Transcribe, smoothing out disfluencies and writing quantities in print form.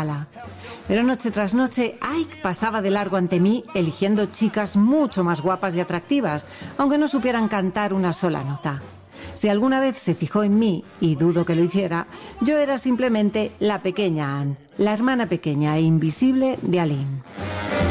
gala. Pero noche tras noche, Ike pasaba de largo ante mí, eligiendo chicas mucho más guapas y atractivas, aunque no supieran cantar una sola nota. Si alguna vez se fijó en mí, y dudo que lo hiciera, yo era simplemente la pequeña Anne, la hermana pequeña e invisible de Aline.